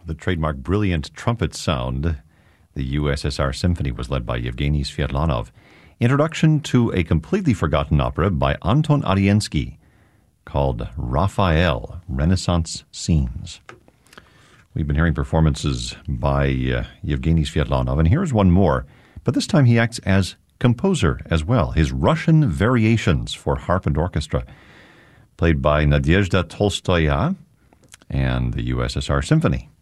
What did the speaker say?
The trademark brilliant trumpet sound. The USSR Symphony was led by Yevgeny Sviatlanov. Introduction to a completely forgotten opera by Anton Ariensky called Raphael, Renaissance Scenes. We've been hearing performances by Yevgeny Sviatlanov, and here's one more, but this time he acts as composer as well. His Russian Variations for Harp and Orchestra, played by Nadezhda Tolstoya and the USSR Symphony.